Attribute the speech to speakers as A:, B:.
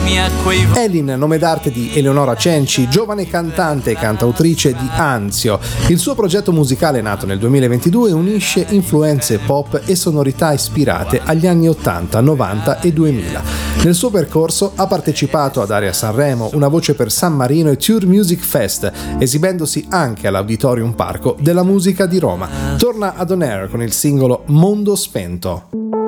A: fermi a quei...
B: Elin, nome d'arte di Eleonora Cenci, giovane cantante e cantautrice di Anzio. Il suo progetto musicale, nato nel 2022, unisce influenze pop e sonorità ispirate agli anni 80, 90 e 2000. Nel suo percorso ha partecipato ad Area Sanremo, Una voce per San Marino e Tour Music Fest, esibendosi anche all'Auditorium Parco della Musica di Roma. Torna ad On Air con il singolo Mondo Spento.